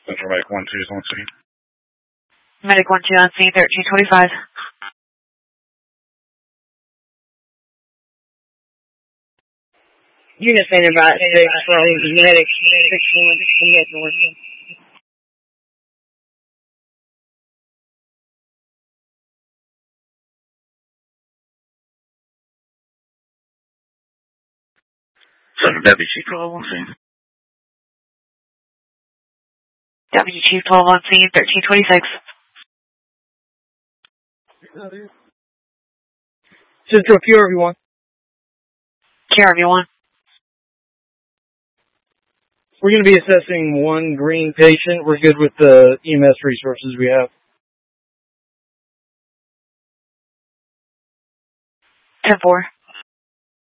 Central Medic 1-2 is on scene. Medic 1-2 on scene, 1325. Unit standing by 6 from Medic 6-1 commit north. WC-12 on scene. WC-12 on scene, 1326. Central QRV1. KRV-1. We're going to be assessing one green patient. We're good with the EMS resources we have. 10-4.